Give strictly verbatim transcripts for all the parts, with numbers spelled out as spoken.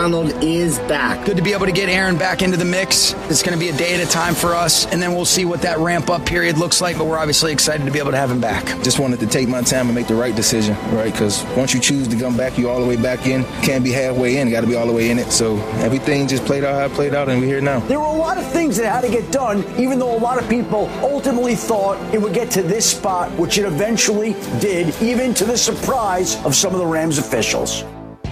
Donald is back. Good to be able to get Aaron back into the mix. It's going to be a day at a time for us, and then we'll see what that ramp-up period looks like, but we're obviously excited to be able to have him back. Just wanted to take my time and make the right decision, right? Because once you choose to come back, you all the way back in. Can't be halfway in, got to be all the way in it. So everything just played out how it played out, and we're here now. There were a lot of things that had to get done, even though a lot of people ultimately thought it would get to this spot, which it eventually did, even to the surprise of some of the Rams officials.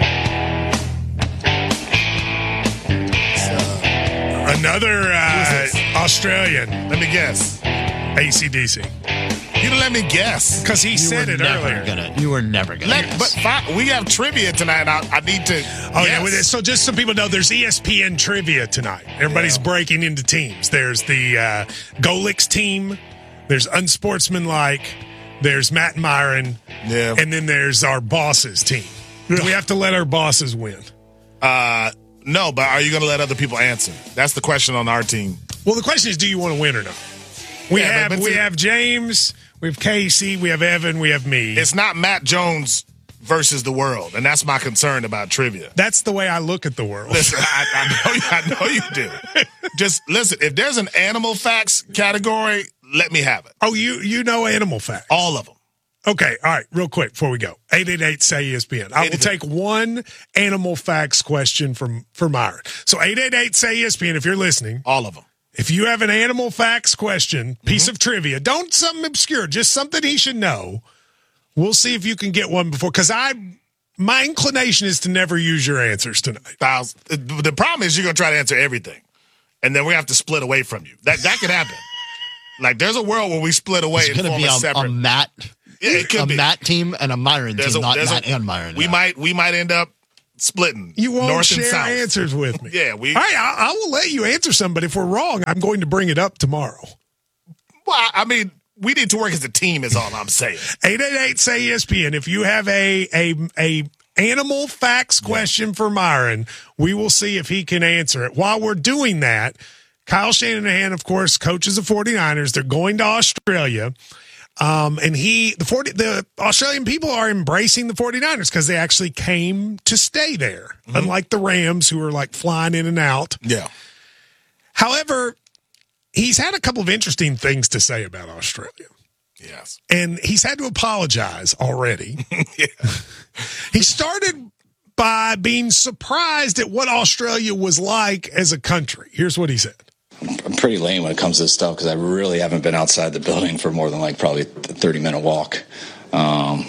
Another uh, Australian. Let me guess. A C D C. You didn't let me guess. Because he you said it never earlier. Gonna, you were never going to guess. But fine, we have trivia tonight. I, I need to Oh, guess. yeah. Well, so just so people know, there's E S P N trivia tonight. Everybody's Yeah. breaking into teams. There's the uh, Golix team. There's Unsportsmanlike. There's Matt and Myron. Yeah. And then there's our bosses team. Do we have to let our bosses win? Uh, no, but are you going to let other people answer? That's the question on our team. Well, the question is, do you want to win or not? We Yeah, have but- but we see- have James, we have Casey, we have Evan, we have me. It's not Matt Jones versus the world, and that's my concern about trivia. That's the way I look at the world. Listen, I, I know, I know you do. Just listen. If there's an animal facts category, let me have it. Oh, you you know animal facts. All of them. Okay, all right, real quick before we go. eight eight eight, say E S P N. I will take one animal facts question from, for Myron. So eight eight eight, say E S P N if you're listening. All of them. If you have an animal facts question, piece mm-hmm. of trivia, don't something obscure, just something he should know. We'll see if you can get one before, because I, my inclination is to never use your answers tonight. Styles, the problem is you're going to try to answer everything, and then we have to split away from you. That that could happen. Like, there's a world where we split away it's and form be a a, separate. a Matt, yeah, it could a be. Matt team and a Myron there's team, a, not there's Matt a, and Myron. We yeah. might we might end up splitting. You won't north share and south. answers with me. Yeah, we. All right, I, I will let you answer some, but if we're wrong, I'm going to bring it up tomorrow. Well, I mean, we need to work as a team. Is all I'm saying. eight eight eight, say E S P N. If you have a a a animal facts question yeah. for Myron, we will see if he can answer it. While we're doing that, Kyle Shanahan, of course, coaches the 49ers. They're going to Australia. Um, and he, the forty, the Australian people are embracing the 49ers because they actually came to stay there, mm-hmm. unlike the Rams who are like flying in and out. Yeah. However, he's had a couple of interesting things to say about Australia. Yes. And he's had to apologize already. yeah. He started by being surprised at what Australia was like as a country. Here's what he said. I'm pretty lame when it comes to this stuff because I really haven't been outside the building for more than like probably a thirty minute walk. Um,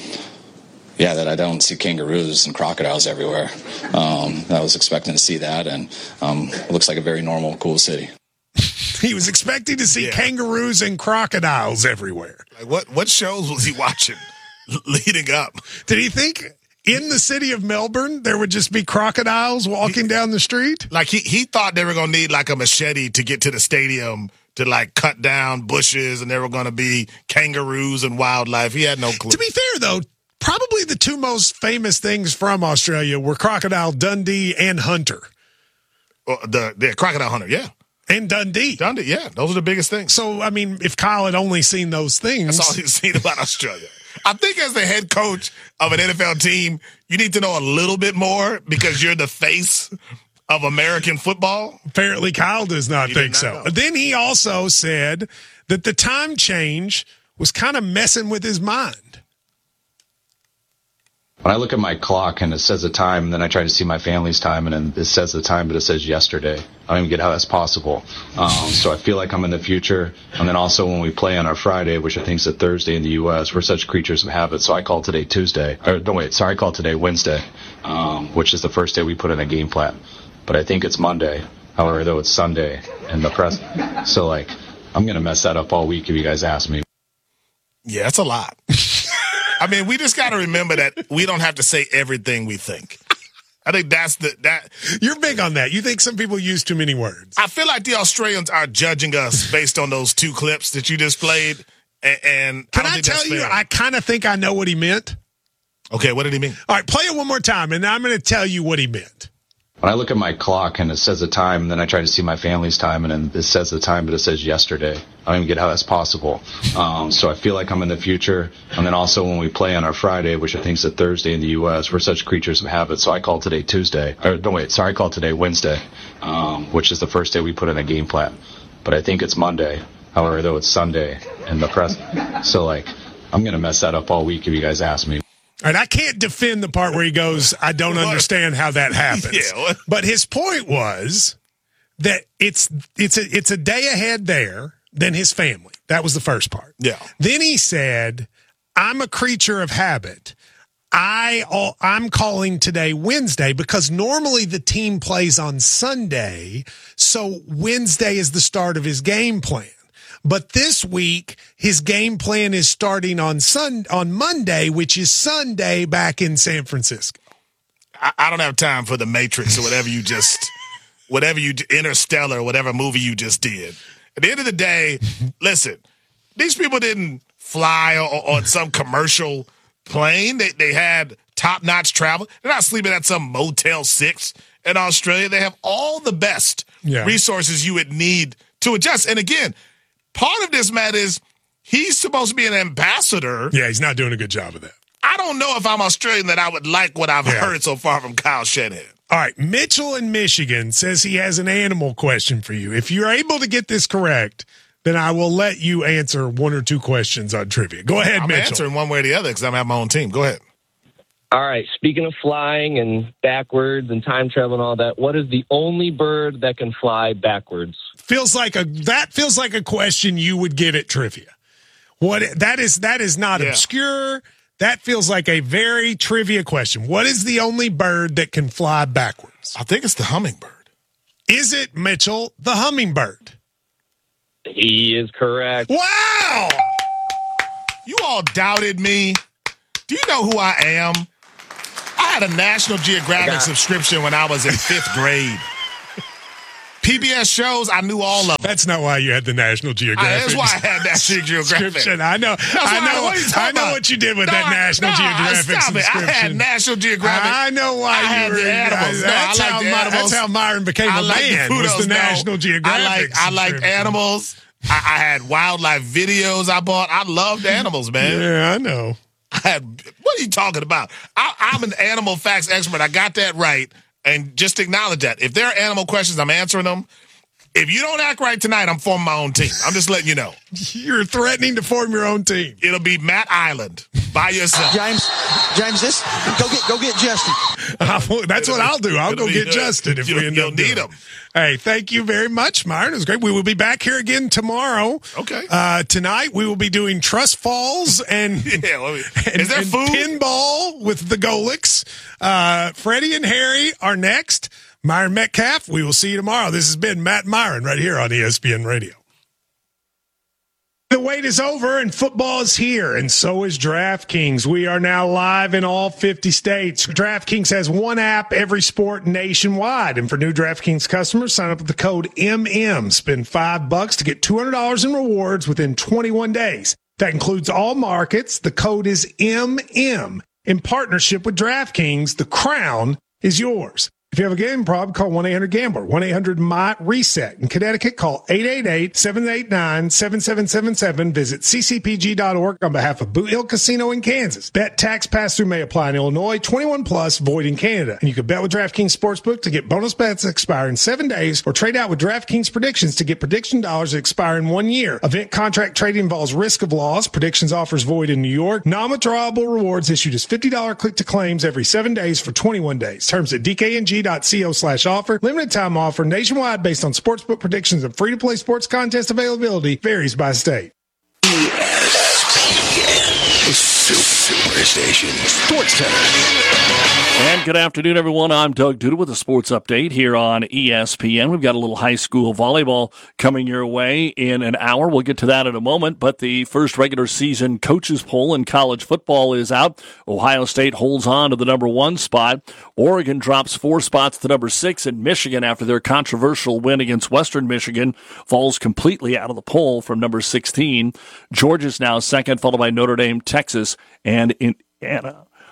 yeah, that I don't see kangaroos and crocodiles everywhere. Um, I was expecting to see that, and um, it looks like a very normal, cool city. He was expecting to see yeah. kangaroos and crocodiles everywhere. Like what? What shows was he watching leading up? Did he think in the city of Melbourne there would just be crocodiles walking he, down the street? Like he he thought they were gonna need like a machete to get to the stadium to like cut down bushes, and there were gonna be kangaroos and wildlife. He had no clue. To be fair though, probably the two most famous things from Australia were Crocodile Dundee and Hunter. Well, the the Crocodile Hunter, yeah. And Dundee. Dundee, yeah. Those are the biggest things. So, I mean, if Kyle had only seen those things. That's all he's seen about Australia. I think as the head coach of an N F L team, you need to know a little bit more because you're the face of American football. Apparently, Kyle does not he think not so. Know. Then he also said that the time change was kind of messing with his mind. When I look at my clock and it says the time, and then I try to see my family's time, and then it says the time, but it says yesterday. I don't even get how that's possible. Um, so I feel like I'm in the future. And then also when we play on our Friday, which I think is a Thursday in the U S, we're such creatures of habit. So I call today Tuesday. Or no, wait, sorry, I call today Wednesday, um, which is the first day we put in a game plan. But I think it's Monday. However, though, it's Sunday in the press. So, like, I'm going to mess that up all week if you guys ask me. Yeah, it's a lot. I mean, we just got to remember that we don't have to say everything we think. I think that's the that you're big on that. You think some people use too many words. I feel like the Australians are judging us based on those two clips that you just played. And, and can I, I tell you, I kind of think I know what he meant. Okay, what did he mean? All right, play it one more time, and I'm going to tell you what he meant. When I look at my clock and it says the time, and then I try to see my family's time, and then it says the time, but it says yesterday. I don't even get how that's possible. Um, so I feel like I'm in the future. And then also when we play on our Friday, which I think is a Thursday in the U S, we're such creatures of habit. So I call today Tuesday. Or no, wait, sorry, I call today Wednesday, um, which is the first day we put in a game plan. But I think it's Monday. However, though, it's Sunday in the press. So, like, I'm going to mess that up all week if you guys ask me. And I can't defend the part where he goes, I don't understand how that happens. Yeah. But his point was that it's it's a, it's a day ahead there than his family. That was the first part. Yeah. Then he said, I'm a creature of habit. I, I'm calling today Wednesday because normally the team plays on Sunday, so Wednesday is the start of his game plan. But this week, his game plan is starting on Sun on Monday, which is Sunday back in San Francisco. I, I don't have time for the Matrix or whatever you just, whatever you, Interstellar, whatever movie you just did. At the end of the day, listen, these people didn't fly on, on some commercial plane. They they had top-notch travel. They're not sleeping at some Motel six in Australia. They have all the best yeah. resources you would need to adjust. And again, part of this, Matt, is he's supposed to be an ambassador. Yeah, he's not doing a good job of that. I don't know if I'm Australian that I would like what I've yeah. heard so far from Kyle Shanahan. All right, Mitchell in Michigan says he has an animal question for you. If you're able to get this correct, then I will let you answer one or two questions on trivia. Go ahead, I'm Mitchell. I'm answering one way or the other because I'm at my own team. Go ahead. All right, speaking of flying and backwards and time travel and all that, what is the only bird that can fly backwards? Feels like a that feels like a question you would get at trivia. What that is that is not yeah. obscure. That feels like a very trivia question. What is the only bird that can fly backwards? I think it's the hummingbird. Is it, Mitchell, the hummingbird? He is correct. Wow! You all doubted me. Do you know who I am? I had a National Geographic subscription when I was in fifth grade. P B S shows, I knew all of them. That's not why you had the National Geographic. I, that's why I had National Geographic. I know. That's I know. What I know what you did with no, that National no, Geographic stop subscription. It. I had National Geographic. I know why I you had were. The animals. I, that's, no, I how like the My, animals. that's how Myron became I a like man. The was the no. National Geographic. I like. I liked animals. I, I had wildlife videos I bought. I loved animals, man. Yeah, I know. I had. What are you talking about? I, I'm an animal facts expert. I got that right, and just acknowledge that. If there are animal questions, I'm answering them. If you don't act right tonight, I'm forming my own team. I'm just letting you know. You're threatening to form your own team. It'll be Matt Island by yourself. James, James, this go get go get Justin. Uh, that's it'll what be, I'll do. I'll go get good. Justin if you'll, we end you'll up need doing him. Hey, thank you very much, Myron. It was great. We will be back here again tomorrow. Okay. Uh, tonight we will be doing trust falls and, yeah, well, and, is there and food? pinball with the Golics. Uh, Freddie and Harry are next. Myron Metcalf, we will see you tomorrow. This has been Matt Myron right here on E S P N Radio. The wait is over and football is here, and so is DraftKings. We are now live in all fifty states. DraftKings has one app, every sport nationwide. And for new DraftKings customers, sign up with the code M M. Spend five bucks to get two hundred dollars in rewards within twenty-one days. That includes all markets. The code is M M. In partnership with DraftKings, the crown is yours. If you have a gambling problem, call one eight hundred gambler, one eight hundred M Y reset. In Connecticut, call eight eight eight, seven eight nine, seven seven seven seven. Visit c c p g dot org on behalf of Boot Hill Casino in Kansas. Bet tax pass-through may apply in Illinois, twenty-one plus, void in Canada. And you can bet with DraftKings Sportsbook to get bonus bets that expire in seven days or trade out with DraftKings Predictions to get prediction dollars that expire in one year. Event contract trading involves risk of loss. Predictions offers void in New York. Non-withdrawable rewards issued as fifty dollars click-to claims every seven days for twenty-one days. Terms at d k n g dot co slash offer. Limited time offer nationwide based on sportsbook predictions and free-to-play sports contest availability varies by state. E S P N Super Station Sports Center. And good afternoon, everyone. I'm Doug Duda with a sports update here on E S P N. We've got a little high school volleyball coming your way in an hour. We'll get to that in a moment, but the first regular season coaches poll in college football is out. Ohio State holds on to the number one spot. Oregon drops four spots to number six, and Michigan, after their controversial win against Western Michigan, falls completely out of the poll from number sixteen. Georgia's now second, followed by Notre Dame, Texas, and Indiana.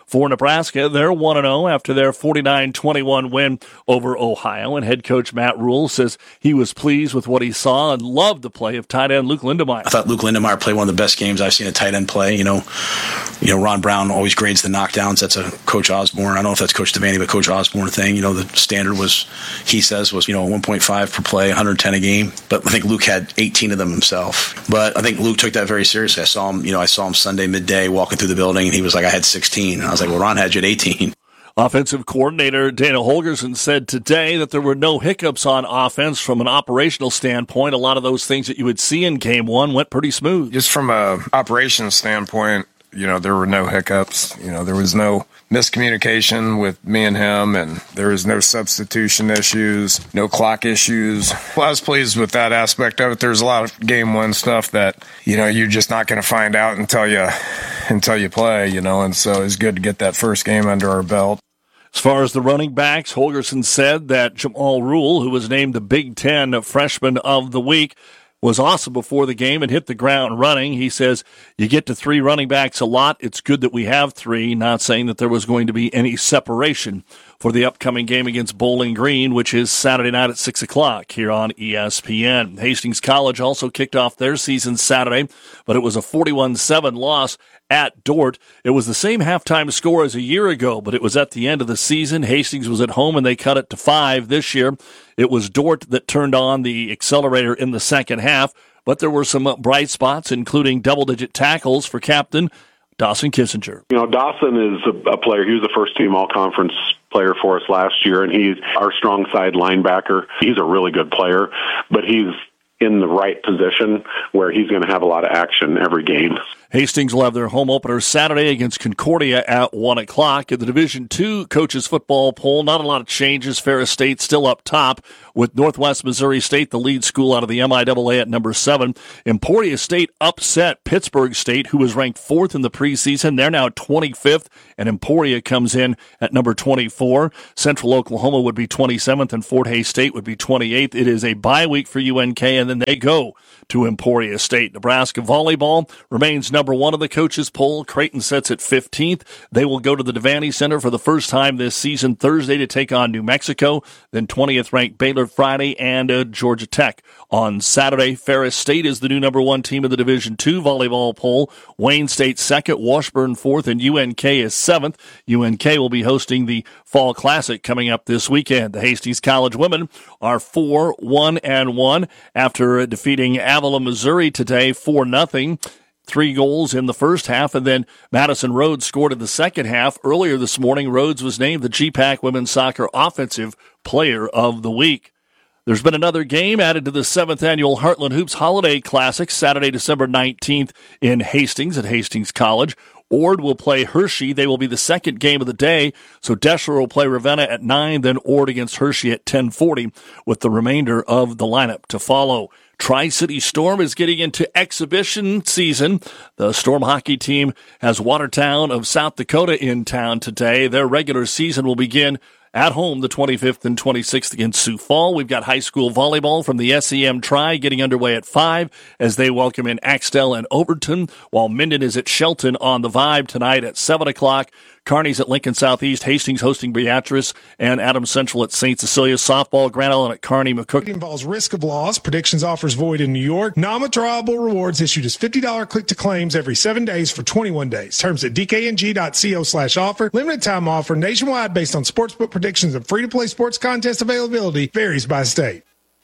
For Nebraska, they're one and oh after their forty-nine twenty-one win over Ohio, and head coach Matt Rule says he was pleased with what he saw and loved the play of tight end Luke Lindemeyer. I thought Luke Lindemeyer played one of the best games I've seen a tight end play. You know, you know, Ron Brown always grades the knockdowns. That's a Coach Osborne. I don't know if that's Coach Devaney, but Coach Osborne thing. You know, the standard was, he says, was, you know, one point five per play, one hundred ten a game. But I think Luke had eighteen of them himself. But I think Luke took that very seriously. I saw him, you know, I saw him Sunday midday walking through the building, and he was like, I had sixteen. And I was like, well, Ron had you at eighteen. Offensive coordinator Dana Holgorsen said today that there were no hiccups on offense from an operational standpoint. A lot of those things that you would see in game one went pretty smooth. Just from a operations standpoint, you know, there were no hiccups. You know, there was no miscommunication with me and him, and there was no substitution issues, no clock issues. Well, I was pleased with that aspect of it. There's a lot of game one stuff that, you know, you're just not going to find out until you until you play, you know, and so it's good to get that first game under our belt. As far as the running backs, Holgorsen said that Jamal Rule, who was named the Big Ten Freshman of the Week, was awesome before the game and hit the ground running. He says, you get to three running backs a lot. It's good that we have three, not saying that there was going to be any separation for the upcoming game against Bowling Green, which is Saturday night at six o'clock here on E S P N. Hastings College also kicked off their season Saturday, but it was a forty-one seven loss at Dordt. It was the same halftime score as a year ago, but it was at the end of the season. Hastings was at home, and they cut it to five this year. It was Dordt that turned on the accelerator in the second half, but there were some bright spots, including double-digit tackles for captain Dawson Kissinger. You know, Dawson is a, a player. He was a first-team all-conference player for us last year, and he's our strong side linebacker. He's a really good player, but he's in the right position where he's going to have a lot of action every game. Hastings will have their home opener Saturday against Concordia at one o'clock. In the Division two coaches football poll, not a lot of changes. Ferris State still up top, with Northwest Missouri State the lead school out of the M I A A at number seven. Emporia State upset Pittsburgh State, who was ranked fourth in the preseason. They're now twenty-fifth, and Emporia comes in at number twenty-four. Central Oklahoma would be twenty-seventh, and Fort Hays State would be twenty-eighth. It is a bye week for U N K, and then they go to Emporia State. Nebraska volleyball remains number one of the coaches poll. Creighton sits at fifteenth. They will go to the Devaney Center for the first time this season Thursday to take on New Mexico. Then twentieth ranked Baylor Friday, and uh, Georgia Tech on Saturday. Ferris State is the new number one team in the Division two volleyball poll. Wayne State second, Washburn fourth, and U N K is seventh. U N K will be hosting the Fall Classic coming up this weekend. The Hastings College women are four one and one after defeating Avila, Missouri today four nothing. Three goals in the first half, and then Madison Rhodes scored in the second half. Earlier this morning, Rhodes was named the G PAC Women's Soccer Offensive Player of the Week. There's been another game added to the seventh annual Heartland Hoops Holiday Classic, Saturday, December nineteenth in Hastings at Hastings College. Ord will play Hershey. They will be the second game of the day. So Deschler will play Ravenna at nine, then Ord against Hershey at ten forty, with the remainder of the lineup to follow. Tri-City Storm is getting into exhibition season. The Storm hockey team has Watertown of South Dakota in town today. Their regular season will begin at home the twenty-fifth and twenty-sixth against Sioux Falls. We've got high school volleyball from the S E M Tri getting underway at five as they welcome in Axtell and Overton, while Minden is at Shelton on the Vibe tonight at seven o'clock. Kearney's at Lincoln Southeast, Hastings hosting Beatrice, and Adams Central at Saint Cecilia. Softball, Grand Island at Kearney, McCook. Involves risk of loss. Predictions offers void in New York. Non-withdrawable rewards issued as fifty dollars click to claims every seven days for twenty-one days. Terms at dkng.co slash offer. Limited time offer nationwide based on sportsbook predictions and free-to-play sports contest availability varies by state.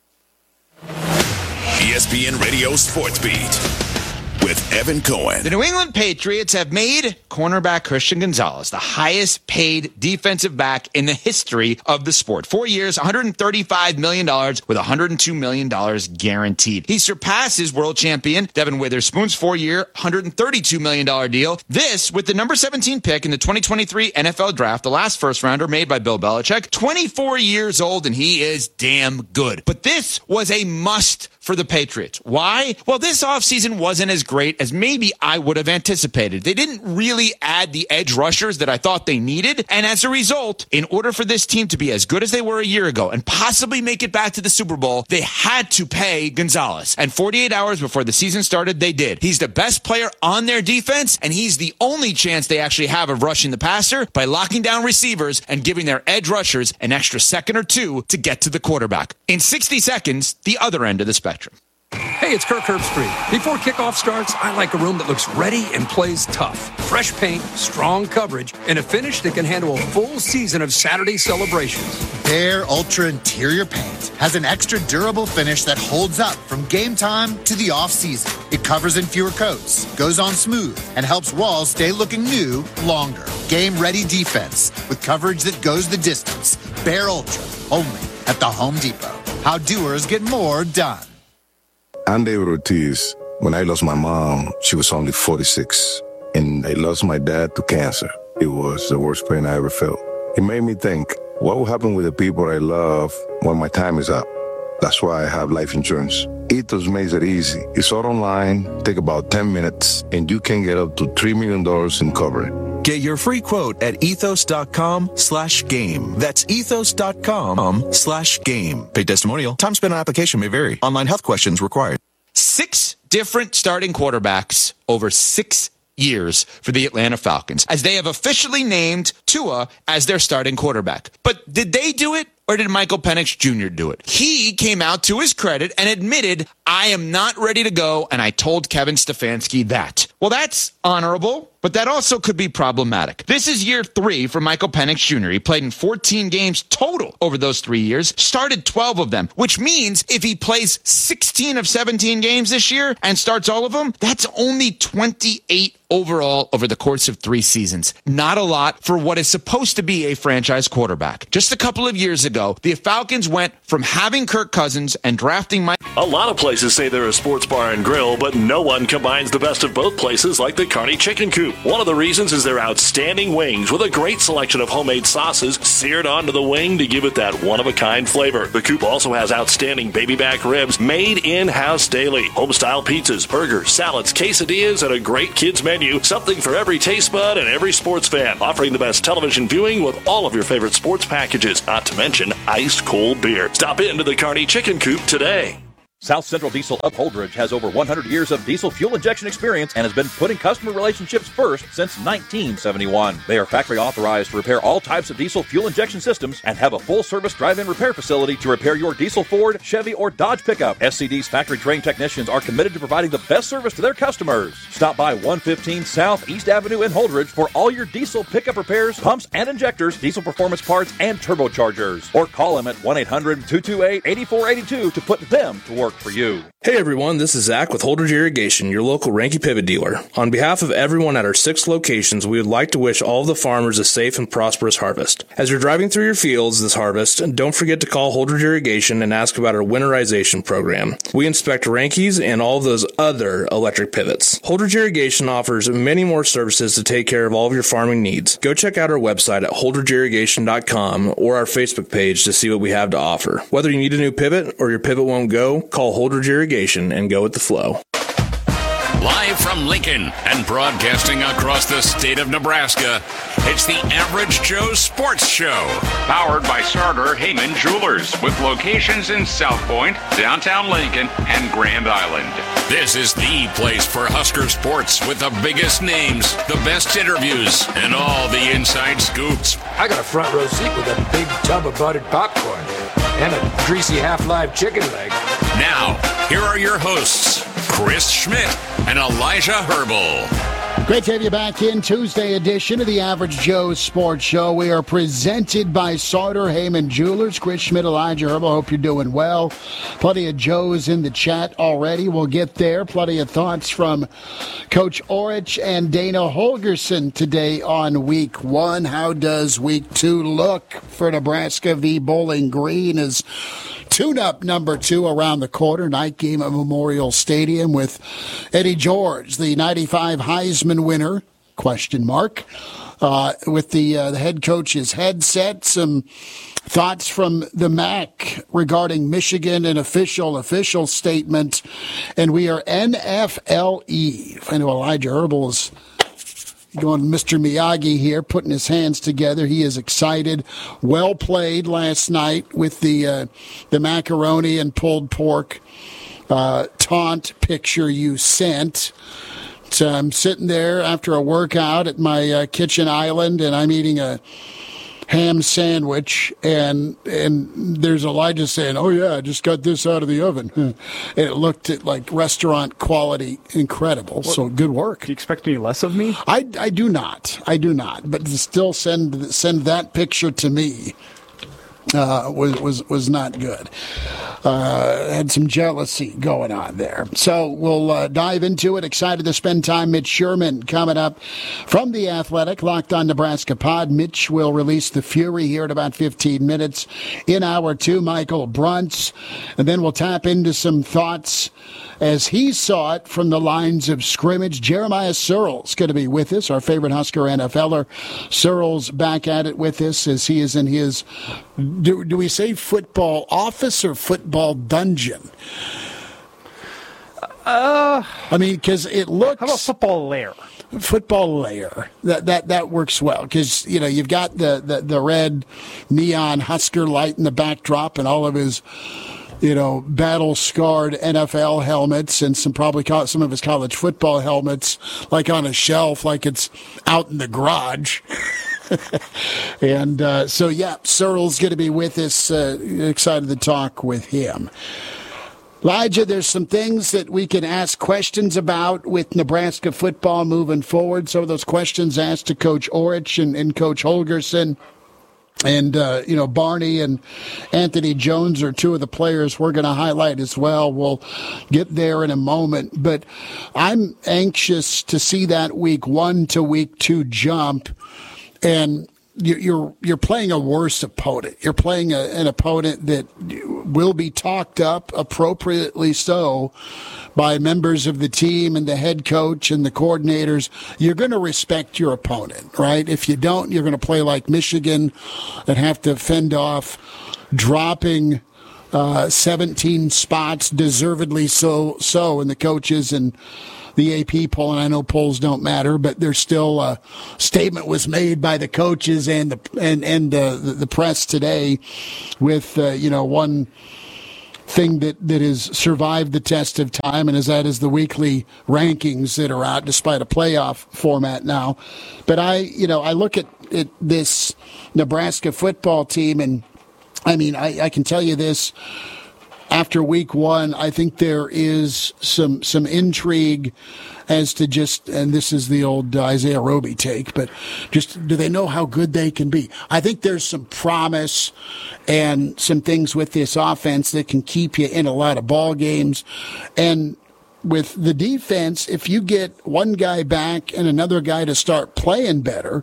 E S P N Radio Sports Beat with Evan Cohen. The New England Patriots have made cornerback Christian Gonzalez the highest paid defensive back in the history of the sport. Four years, one hundred thirty-five million dollars with one hundred two million dollars guaranteed. He surpasses world champion Devin Witherspoon's four-year, one hundred thirty-two million dollars deal. This with the number seventeen pick in the twenty twenty-three N F L Draft, the last first-rounder made by Bill Belichick. twenty-four years old, and he is damn good. But this was a must for the Patriots. Why? Well, this offseason wasn't as great as maybe I would have anticipated. They didn't really add the edge rushers that I thought they needed. And as a result, in order for this team to be as good as they were a year ago and possibly make it back to the Super Bowl, they had to pay Gonzalez. And forty-eight hours before the season started, they did. He's the best player on their defense, and he's the only chance they actually have of rushing the passer by locking down receivers and giving their edge rushers an extra second or two to get to the quarterback. In sixty seconds, the other end of the spectrum. Hey, it's Kirk Herbstreit. Before kickoff starts, I like a room that looks ready and plays tough. Fresh paint, strong coverage, and a finish that can handle a full season of Saturday celebrations. Behr Ultra Interior Paint has an extra durable finish that holds up from game time to the off-season. It covers in fewer coats, goes on smooth, and helps walls stay looking new longer. Game-ready defense with coverage that goes the distance. Behr Ultra, only at the Home Depot. How doers get more done. I'm David Ortiz. When I lost my mom, she was only forty-six. And I lost my dad to cancer. It was the worst pain I ever felt. It made me think, what will happen with the people I love when my time is up? That's why I have life insurance. Ethos makes it easy. It's all online, take about ten minutes, and you can get up to three million dollars in coverage. Get your free quote at ethos.com slash game. That's ethos.com slash game. Paid testimonial. Time spent on application may vary. Online health questions required. Six different starting quarterbacks over six years for the Atlanta Falcons, as they have officially named Tua as their starting quarterback. But did they do it? Or did Michael Penix Junior do it? He came out to his credit and admitted, I am not ready to go, and I told Kevin Stefanski that. Well, that's honorable, but that also could be problematic. This is year three for Michael Penix Junior He played in fourteen games total over those three years, started twelve of them, which means if he plays sixteen of seventeen games this year and starts all of them, that's only twenty-eight overall over the course of three seasons. Not a lot for what is supposed to be a franchise quarterback. Just a couple of years ago, the Falcons went from having Kirk Cousins and drafting Mike. A lot of places say they're a sports bar and grill, but no one combines the best of both places like the Kearney Chicken Coop. One of the reasons is their outstanding wings with a great selection of homemade sauces seared onto the wing to give it that one-of-a-kind flavor. The Coop also has outstanding baby back ribs made in-house daily, home-style pizzas, burgers, salads, quesadillas, and a great kids menu. Something for every taste bud and every sports fan. Offering the best television viewing with all of your favorite sports packages, not to mention ice cold beer. Stop into the Kearney Chicken Coop today. South Central Diesel of Holdridge has over one hundred years of diesel fuel injection experience and has been putting customer relationships first since nineteen seventy-one. They are factory authorized to repair all types of diesel fuel injection systems and have a full-service drive-in repair facility to repair your diesel Ford, Chevy, or Dodge pickup. S C D's factory-trained technicians are committed to providing the best service to their customers. Stop by one fifteen South East Avenue in Holdridge for all your diesel pickup repairs, pumps and injectors, diesel performance parts, and turbochargers. Or call them at one eight hundred two two eight eight four eight two to put them to work for you. Hey everyone, this is Zach with Holdridge Irrigation, your local Ranky Pivot dealer. On behalf of everyone at our six locations, we would like to wish all of the farmers a safe and prosperous harvest. As you're driving through your fields this harvest, don't forget to call Holdridge Irrigation and ask about our winterization program. We inspect Rankies and all of those other electric pivots. Holdridge Irrigation offers many more services to take care of all of your farming needs. Go check out our website at holdridge irrigation dot com or our Facebook page to see what we have to offer. Whether you need a new pivot or your pivot won't go, call Holdridge Irrigation and go with the flow. Live from Lincoln and broadcasting across the state of Nebraska, it's the Average Joe Sports Show. Powered by Sartor Heyman Jewelers, with locations in South Point, downtown Lincoln, and Grand Island. This is the place for Husker sports with the biggest names, the best interviews, and all the inside scoops. I got a front row seat with a big tub of buttered popcorn and a greasy half-live chicken leg. Now, here are your hosts, Chris Schmidt and Elijah Herbal. Great to have you back in Tuesday edition of the Average Joe Sports Show. We are presented by Sartor Heyman Jewelers. Chris Schmidt, Elijah Herbal, hope you're doing well. Plenty of Joes in the chat already. We'll get there. Plenty of thoughts from Coach Orich and Dana Holgorsen today on week one. How does week two look for Nebraska v. Bowling Green as tune-up number two around the corner? Night game at Memorial Stadium with Eddie George, the ninety-five Heisman winner, question mark, uh, with the, uh, the head coach's headset, some Thoughts from the M A C regarding Michigan, an official, official statement. And we are N F L Eve. I know Elijah Herbal is going Mister Miyagi here, putting his hands together. He is excited. Well played last night with the uh, the macaroni and pulled pork uh, taunt picture you sent. So I'm sitting there after a workout at my uh, kitchen island, and I'm eating a ham sandwich, and and there's Elijah saying, "Oh yeah, I just got this out of the oven." And it looked at like restaurant quality, incredible. What, so good work. Do you expect any less of me? I, I do not. I do not. But to still send send that picture to me uh, was was was not good. Uh, had some jealousy going on there. So we'll uh, dive into it. Excited to spend time. Mitch Sherman coming up from The Athletic. Locked on Nebraska Pod. Mitch will release the Fury here in about fifteen minutes. In hour two, Michael Bruntz. And then we'll tap into some thoughts as he saw it from the lines of scrimmage. Jeremiah Searles going to be with us, our favorite Husker N F L er. Searles back at it with us as he is in his, do, do we say football office or football dungeon? Uh, I mean, because it looks... How about football lair? Football layer. That that that works well because, you know, you've got the, the, the red neon Husker light in the backdrop and all of his, you know, battle-scarred N F L helmets and some probably co- some of his college football helmets like on a shelf like it's out in the garage. and uh, so, yeah, Searle's going to be with us. Uh, excited to talk with him. Elijah, there's some things that we can ask questions about with Nebraska football moving forward. Some of those questions asked to Coach Orich and, and Coach Holgorsen. And, uh, you know, Barney and Anthony Jones are two of the players we're going to highlight as well. We'll get there in a moment. But I'm anxious to see that week one to week two jump. And you're you're playing a worse opponent. You're playing a, an opponent that will be talked up, appropriately so, by members of the team and the head coach and the coordinators. You're going to respect your opponent, right? If you don't, you're going to play like Michigan and have to fend off dropping uh, seventeen spots, deservedly so, so, and the coaches and the A P poll, and I know polls don't matter, but there's still a statement was made by the coaches and the and and uh, the, the press today, with uh, you know one thing that that has survived the test of time, and is that is the weekly rankings that are out despite a playoff format now. But I you know I look at, at this Nebraska football team, and I mean I, I can tell you this. After week one, I think there is some some intrigue as to just, and this is the old Isaiah Roby take, but just do they know how good they can be? I think there's some promise and some things with this offense that can keep you in a lot of ball games. And with the defense, if you get one guy back and another guy to start playing better,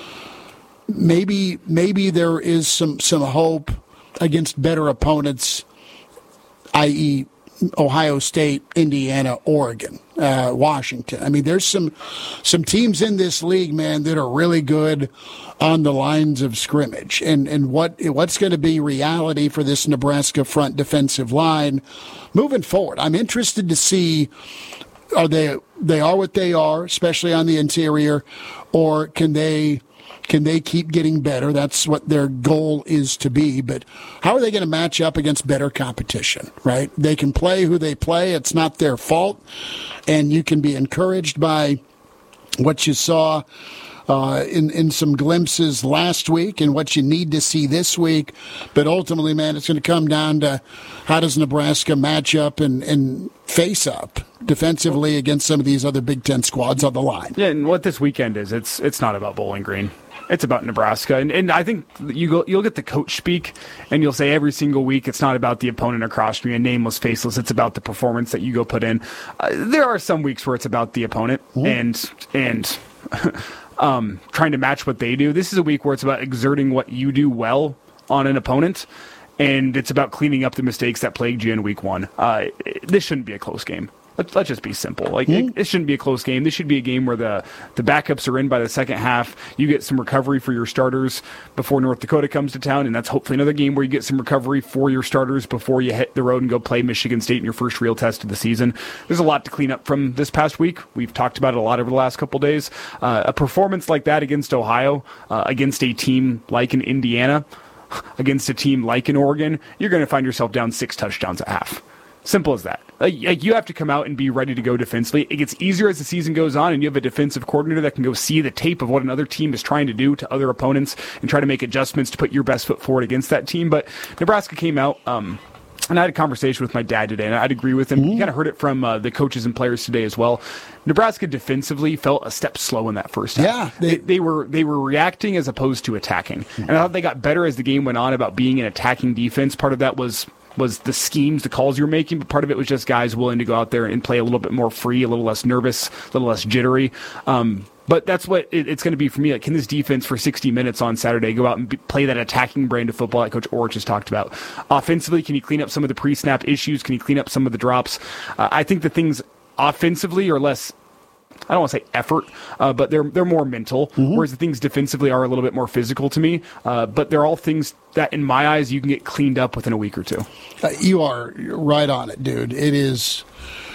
maybe maybe there is some, some hope against better opponents, that is. Ohio State, Indiana, Oregon, uh, Washington. I mean, there's some some teams in this league, man, that are really good on the lines of scrimmage. And and what what's going to be reality for this Nebraska front defensive line moving forward? I'm interested to see, are they they are what they are, especially on the interior, or can they Can they keep getting better? That's what their goal is to be. But how are they going to match up against better competition, right? They can play who they play. It's not their fault. And you can be encouraged by what you saw uh, in, in some glimpses last week and what you need to see this week. But ultimately, man, it's going to come down to how does Nebraska match up and, and face up defensively against some of these other Big Ten squads on the line. Yeah, and what this weekend is, it's it's not about Bowling Green. It's about Nebraska. And, and I think you go, you'll get the coach speak, and you'll say every single week it's not about the opponent across from you, nameless, faceless. It's about the performance that you go put in. Uh, there are some weeks where it's about the opponent mm-hmm. and and um, trying to match what they do. This is a week where it's about exerting what you do well on an opponent, and it's about cleaning up the mistakes that plagued you in week one. Uh, this shouldn't be a close game. Let's, let's just be simple. Like mm-hmm. it, it shouldn't be a close game. This should be a game where the, the backups are in by the second half. You get some recovery for your starters before North Dakota comes to town, and that's hopefully another game where you get some recovery for your starters before you hit the road and go play Michigan State in your first real test of the season. There's a lot to clean up from this past week. We've talked about it a lot over the last couple of days. Uh, a performance like that against Ohio, uh, against a team like in Indiana, against a team like in Oregon, you're going to find yourself down six touchdowns at half. Simple as that. Like, like you have to come out and be ready to go defensively. It gets easier as the season goes on, and you have a defensive coordinator that can go see the tape of what another team is trying to do to other opponents and try to make adjustments to put your best foot forward against that team. But Nebraska came out, um, and I had a conversation with my dad today, and I'd agree with him. Mm-hmm. You kind of heard it from uh, the coaches and players today as well. Nebraska defensively felt a step slow in that first half. Yeah, they, they, they were they were reacting as opposed to attacking, and I thought they got better as the game went on about being an attacking defense. Part of that was was the schemes, the calls you're making, but part of it was just guys willing to go out there and play a little bit more free, a little less nervous, a little less jittery. Um, but that's what it, it's going to be for me. Like, can this defense for sixty minutes on Saturday go out and be, play that attacking brand of football that Coach Orich has talked about? Offensively, can you clean up some of the pre-snap issues? Can you clean up some of the drops? Uh, I think the things offensively are less, I don't want to say effort, uh, but they're they're more mental, mm-hmm. whereas the things defensively are a little bit more physical to me. Uh, but they're all things that, in my eyes, you can get cleaned up within a week or two. Uh, you are right on it, dude. It is.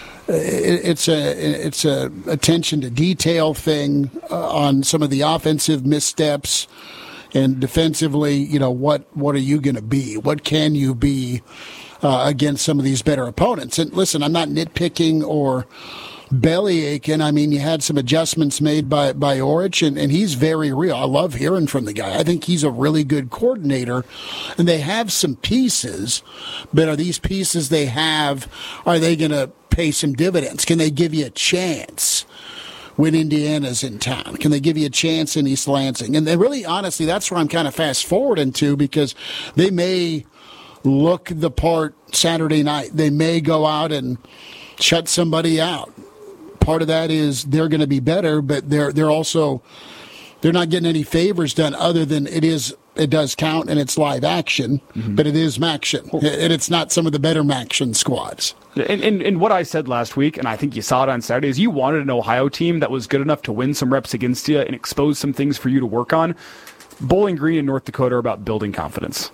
It, it's a it's a attention to detail thing uh, on some of the offensive missteps, and defensively, you know, what what are you going to be? What can you be uh, against some of these better opponents? And listen, I'm not nitpicking or belly aching. I mean, you had some adjustments made by, by Orich, and, and he's very real. I love hearing from the guy. I think he's a really good coordinator, and they have some pieces, but are these pieces they have, are they going to pay some dividends? Can they give you a chance when Indiana's in town? Can they give you a chance in East Lansing? And they really, honestly, that's where I'm kind of fast forwarding to, because they may look the part Saturday night. They may go out and shut somebody out. Part of that is they're going to be better, but they're they're also they're not getting any favors done other than it is it does count and it's live action, mm-hmm. but it is Maction, and it's not some of the better Maction squads. And, and, and what I said last week, and I think you saw it on Saturday, is you wanted an Ohio team that was good enough to win some reps against you and expose some things for you to work on. Bowling Green and North Dakota are about building confidence.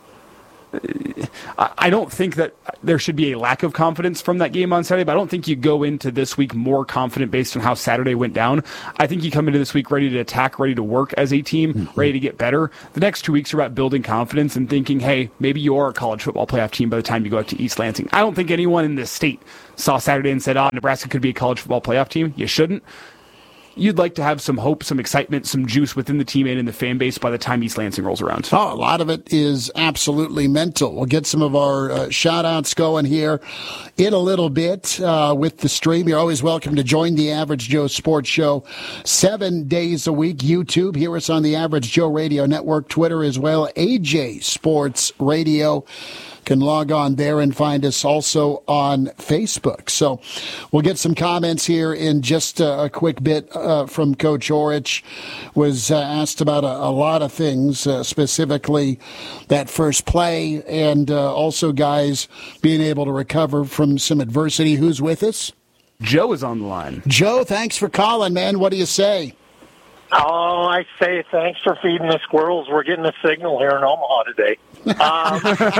I don't think that there should be a lack of confidence from that game on Saturday, but I don't think you go into this week more confident based on how Saturday went down. I think you come into this week ready to attack, ready to work as a team, mm-hmm. ready to get better. The next two weeks are about building confidence and thinking, hey, maybe you are a college football playoff team by the time you go out to East Lansing. I don't think anyone in this state saw Saturday and said, oh, Nebraska could be a college football playoff team. You shouldn't. You'd like to have some hope, some excitement, some juice within the team and in the fan base by the time East Lansing rolls around. Oh, a lot of it is absolutely mental. We'll get some of our uh, shout-outs going here in a little bit uh, with the stream. You're always welcome to join the Average Joe Sports Show seven days a week. YouTube, hear us on the Average Joe Radio Network, Twitter as well, A J Sports Radio. Can log on there and find us also on Facebook. So we'll get some comments here in just a, a quick bit uh, from Coach Orich. Was uh, asked about a, a lot of things, uh, specifically that first play, and uh, also guys being able to recover from some adversity. Who's with us? Joe is on the line. Joe, thanks for calling, man. What do you say? Oh, I say thanks for feeding the squirrels. We're getting a signal here in Omaha today. Um,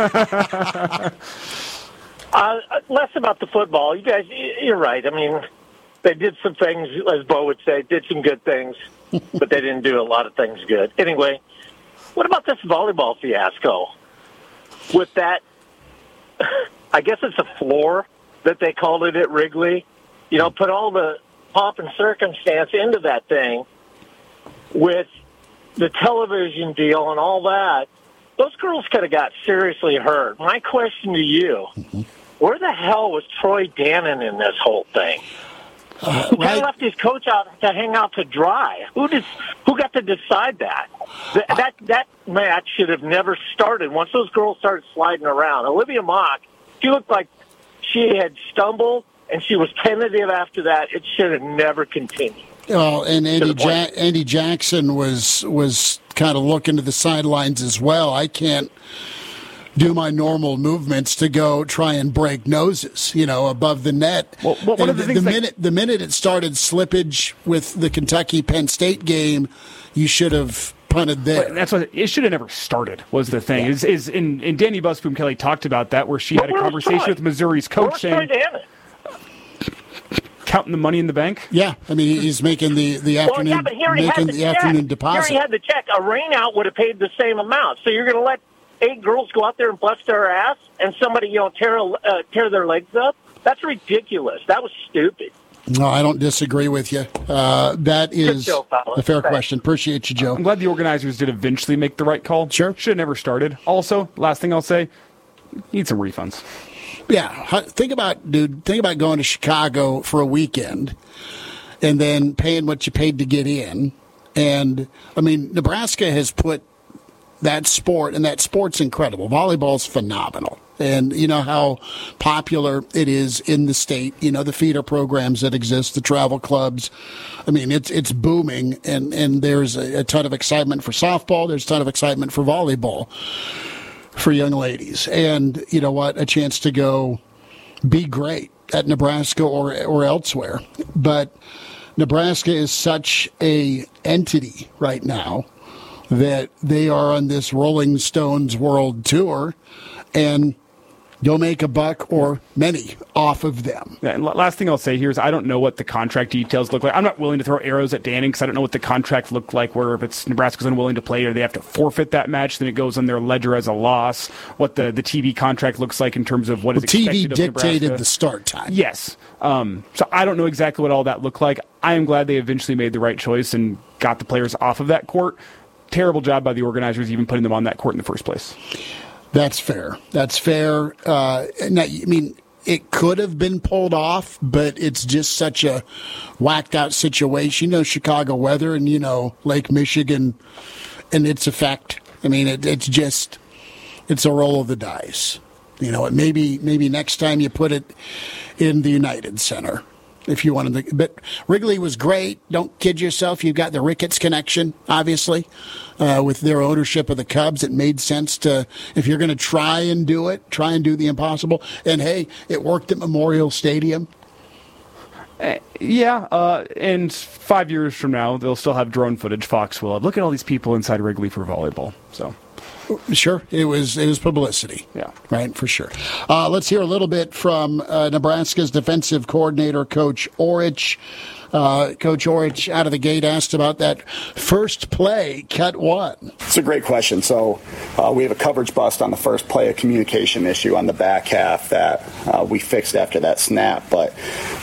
uh, less about the football. You guys, you're right. I mean, they did some things, as Bo would say, did some good things, but they didn't do a lot of things good. Anyway, what about this volleyball fiasco? With that, I guess it's a floor that they called it at Wrigley. You know, put all the pomp and circumstance into that thing with the television deal and all that. Those girls could have got seriously hurt. My question to you, mm-hmm. where the hell was Troy Dannon in this whole thing? Uh, he right. kind of left his coach out to hang out to dry. Who did, who got to decide that? That, that? that match should have never started once those girls started sliding around. Olivia Mock, she looked like she had stumbled, and she was tentative after that. It should have never continued. Oh, and Andy, ja- Andy Jackson was was kind of looking to the sidelines as well. I can't do my normal movements to go try and break noses, you know, above the net. Well, well, one of the, the, things the that- minute the minute it started slippage with the Kentucky Penn State game, you should have punted there. But that's what it should have never started. Was the thing is is in and Danny Busboom Kelly talked about that where she But had a where was conversation Troy? with Missouri's Where coach was Troy saying Dammit? counting the money in the bank. Yeah, I mean he's making the the Well, afternoon yeah, but he already had making the, the check. afternoon He deposit. already had the check. A rain out would have paid the same amount. So you're going to let eight girls go out there and bust their ass, and somebody you know tear a, uh, tear their legs up? That's ridiculous. That was stupid. No, I don't disagree with you. Uh, that is Joe, fellas. a fair Thanks. question. Appreciate you, Joe. I'm glad the organizers did eventually make the right call. Sure. Should have never started. Also, last thing I'll say, need some refunds. Yeah, how- think about, dude. Think about going to Chicago for a weekend, and then paying what you paid to get in. And I mean, Nebraska has put that sport, and that sport's incredible. Volleyball's phenomenal. And you know how popular it is in the state. You know, the feeder programs that exist, the travel clubs. I mean, it's it's booming, and, and there's a, a ton of excitement for softball. There's a ton of excitement for volleyball for young ladies. And you know what? A chance to go be great at Nebraska or or elsewhere. But Nebraska is such a entity right now that they are on this Rolling Stones World Tour, and you'll make a buck or many off of them. Yeah, and last thing I'll say here is I don't know what the contract details look like. I'm not willing to throw arrows at Danning because I don't know what the contract looked like, where if it's Nebraska's unwilling to play or they have to forfeit that match, then it goes on their ledger as a loss. What the, the T V contract looks like in terms of what Well, is T expected V of dictated Nebraska. the start time. Yes. Um, so I don't know exactly what all that looked like. I am glad they eventually made the right choice and got the players off of that court. Terrible job by the organizers even putting them on that court in the first place. That's fair. That's fair. Uh, now, I mean, it could have been pulled off, but it's just such a whacked out situation. You know, Chicago weather and, you know, Lake Michigan and its effect. I mean, it, it's just, it's a roll of the dice. You know, maybe maybe next time you put it in the United Center if you wanted to. But Wrigley was great. Don't kid yourself. You've got the Ricketts connection, obviously, uh, with their ownership of the Cubs. It made sense to, if you're going to try and do it, try and do the impossible. And, hey, it worked at Memorial Stadium. Uh, yeah, uh, and five years from now, they'll still have drone footage. Fox will have. Look at all these people inside Wrigley for volleyball. So, sure, it was it was publicity. Yeah, right, for sure. Uh, let's hear a little bit from uh, Nebraska's defensive coordinator, Coach Orich. Uh, Coach Orich, out of the gate, asked about that first play, cut one. It's a great question. So uh, we have a coverage bust on the first play, a communication issue on the back half that uh, we fixed after that snap. But